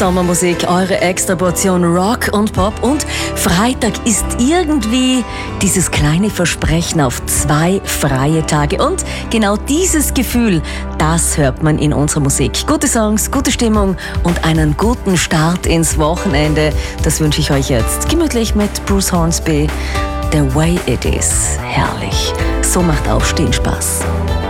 Sommermusik, eure extra Portion Rock und Pop. Und Freitag ist irgendwie dieses kleine Versprechen auf 2 freie Tage. Und genau dieses Gefühl, das hört man in unserer Musik. Gute Songs, gute Stimmung und einen guten Start ins Wochenende. Das wünsche ich euch jetzt gemütlich mit Bruce Hornsby. The Way It Is. Herrlich. So macht Aufstehen Spaß.